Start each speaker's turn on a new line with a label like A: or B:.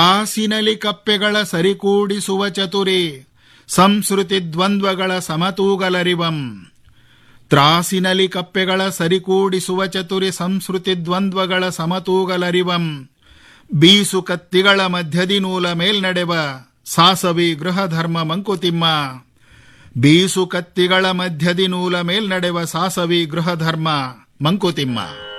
A: ಆಸಿನಲಿ ಕಪ್ಪೆಗಳ ಸರಿಕೂಡಿಸುವ ಚತುರಿ, ಸಂಸ್ಕೃತಿ ದ್ವಂದ್ವಗಳ ಸಮತೂಗಲರಿವಂ. ತ್ರಾಸಿನಲಿ ಕಪ್ಪೆಗಳ ಸರಿಕೂಡಿಸುವ ಚತುರಿ, ಸಂಸ್ಕೃತಿ ದ್ವಂದ್ವಗಳ ಸಮತೂಗಲರಿವಂ. ಬೀಸು ಕತ್ತಿಗಳ ಮಧ್ಯದಿ ನೂಲ ಮೇಲ್ನಡೆವ ಸಾಸವಿ ಗೃಹಧರ್ಮ ಮಂಕುತಿಮ್ಮ. ಬೀಸು ಕತ್ತಿಗಳ ಮಧ್ಯದಿ ನೂಲ ಮೇಲ್ನಡೆವ ಸಾಸವಿ ಗೃಹಧರ್ಮ ಮಂಕುತಿಮ್ಮ.